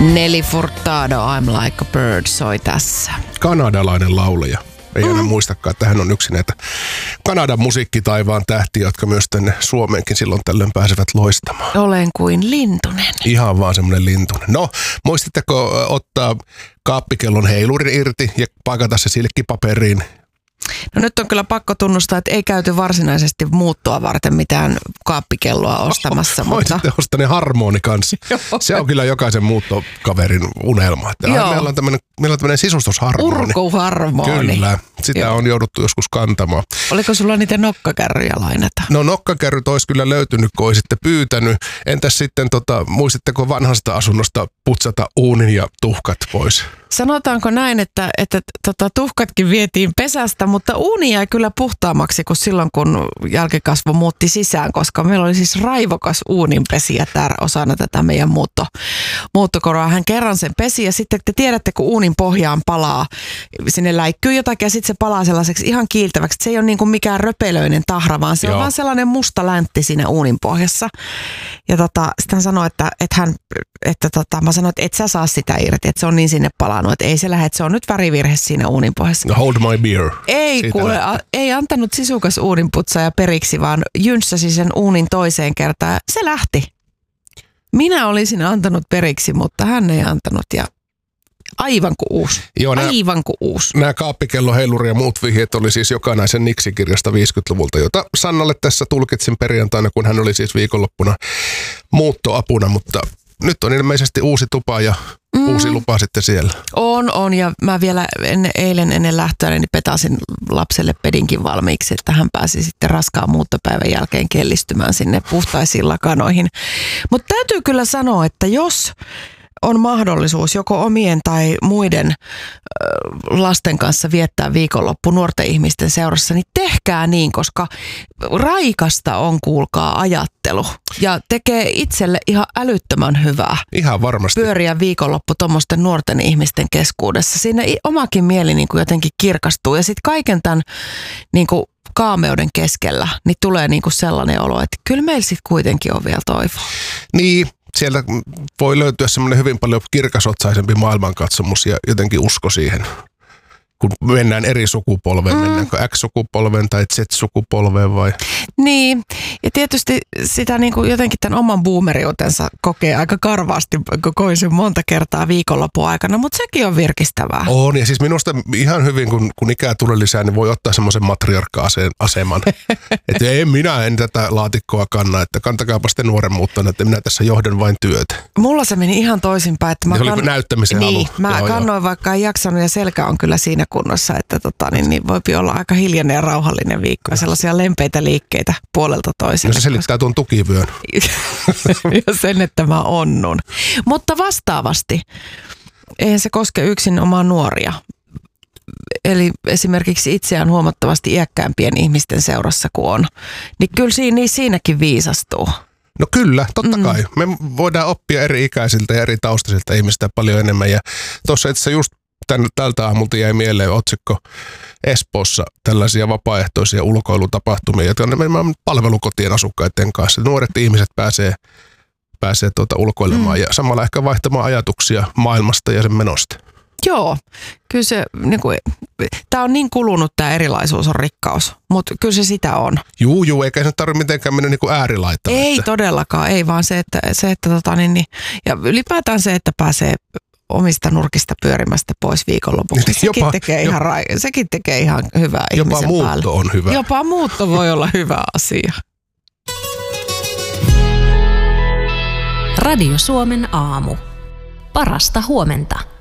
Nelly Furtado, I'm Like a Bird soi tässä. Kanadalainen laulaja. Ei aina muistakaan, että hän on yksi näitä Kanadan musiikkitaivaan tähtiä, jotka myös tänne Suomeenkin silloin tällöin pääsevät loistamaan. Olen kuin lintunen. Ihan vaan semmoinen lintunen. No, muistitteko ottaa kaappikellon heilurin irti ja pakata se silkkipaperiin? No nyt on kyllä pakko tunnustaa, että ei käyty varsinaisesti muuttoa varten mitään kaappikelloa ostamassa. Voisitte ostaa ne harmoni kanssa. Se on kyllä jokaisen muuttokaverin unelma. Meillä on tämmöinen sisustusharmoni. Urkuharmoni. Kyllä, sitä on jouduttu joskus kantamaan. Oliko sulla niitä nokkakärryjä lainata? No nokkakärryt olisi kyllä löytynyt, kun olisitte pyytänyt. Entäs sitten, muistitteko vanhasta asunnosta putsata uunin ja tuhkat pois? Sanotaanko näin, että tuhkatkin vietiin pesästä, mutta uuni jäi kyllä puhtaammaksi kuin silloin, kun jälkikasvu muutti sisään, koska meillä oli siis raivokas uuninpesiä osana tätä meidän muuttokoroa. Hän kerran sen pesi ja sitten te tiedätte, kun uunin pohjaan palaa, sinne läikkyy jotakin ja sitten se palaa sellaiseksi ihan kiiltäväksi. Se ei ole niin kuin mikään röpelöinen tahra, vaan se on vaan sellainen musta läntti siinä uunin pohjassa. Ja sitten hän sanoi, mä sanoin, että et sä saa sitä irti, että se on niin sinne palannut, että ei se lähde, että se on nyt värivirhe siinä uunin pohjassa. No, hold my beer. Ei kuule, ei antanut sisukas uuninputsaaja periksi, vaan jynssäsi sen uunin toiseen kertaan. Se lähti. Minä olisin antanut periksi, mutta hän ei antanut ja aivan kuin uusi. Joo, aivan kuin uusi. Nämä kaappikello, heiluri ja muut vihjeet oli siis Jokanaisen Niksi-kirjasta 50-luvulta, jota Sannalle tässä tulkitsin perjantaina, kun hän oli siis viikonloppuna muuttoapuna, mutta nyt on ilmeisesti uusi tupa ja uusi lupa sitten siellä. On ja mä vielä eilen ennen lähtöä niin petasin lapselle pedinkin valmiiksi, että hän pääsi sitten raskaan muuttopäivän jälkeen kellistymään sinne puhtaisiin lakanoihin. Mutta täytyy kyllä sanoa, että jos on mahdollisuus joko omien tai muiden lasten kanssa viettää viikonloppu nuorten ihmisten seurassa, niin tehkää niin, koska raikasta on, kuulkaa, ajattelu. Ja tekee itselle ihan älyttömän hyvää. Ihan varmasti. Pyöriä viikonloppu tuommoisten nuorten ihmisten keskuudessa. Siinä omakin mieli niin kuin jotenkin kirkastuu. Ja sitten kaiken tämän niin kuin kaameuden keskellä niin tulee niin kuin sellainen olo, että kyllä meillä sitten kuitenkin on vielä toivoa. Niin. Sieltä voi löytyä semmoinen hyvin paljon kirkasotsaisempi maailmankatsomus ja jotenkin usko siihen, kun mennään eri sukupolveen, mennäänkö X-sukupolveen tai Z-sukupolveen vai? Niin, ja tietysti sitä niin kuin jotenkin tämän oman boomeriutensa kokee aika karvaasti, kokoisin monta kertaa viikonlopun aikana, mutta sekin on virkistävää. On, ja siis minusta ihan hyvin, kun ikää tulee lisää, niin voi ottaa semmoisen matriarkka-aseman. Että minä en tätä laatikkoa kanna, että kantakaapas te nuoren muuttana, että minä tässä johdan vain työtä. Mulla se meni ihan toisinpäin. Että se oli näyttämisen niin, halu. Mä kannoin vaikka en jaksanut ja selkä on kyllä siinä kunnossa, että niin voipi olla aika hiljainen ja rauhallinen viikko ja sellaisia lempeitä liikkeitä puolelta toiselle. No se selittää tuon tukivyön. Ja sen, että mä onnun. Mutta vastaavasti, eihän se koske yksin omaa nuoria. Eli esimerkiksi itseään huomattavasti iäkkäämpien ihmisten seurassa kuin on. Niin kyllä siinäkin viisastuu. No kyllä, totta kai. Me voidaan oppia eri ikäisiltä ja eri taustaisilta ihmistä paljon enemmän. Ja tuossa itse just tältä aamulta jäi mieleen otsikko Espoossa tällaisia vapaaehtoisia ulkoilutapahtumia, jotka on palvelukotien asukkaiden kanssa. Nuoret ihmiset pääsee ulkoilemaan ja samalla ehkä vaihtamaan ajatuksia maailmasta ja sen menosta. Joo, kyllä se, tämä on niin kulunut, tämä erilaisuus on rikkaus, mutta kyllä se sitä on. Juu, eikä se tarvitse mitenkään mennä äärilaitaan. Ei todellakaan, ei vaan se, että ja ylipäätään se, että pääsee omista nurkista pyörimästä pois viikonlopuksi. Sekin tekee ihan hyvää ihmisen päälle. Jopa muutto on hyvä. Jopa muutto voi olla hyvä asia. Radio Suomen aamu. Parasta huomenta.